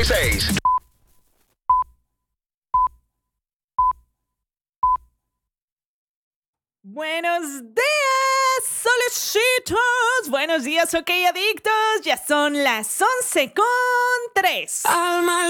6. Buenos días, solecitos. Buenos días, ok, adictos. Ya son las 11:03. Alma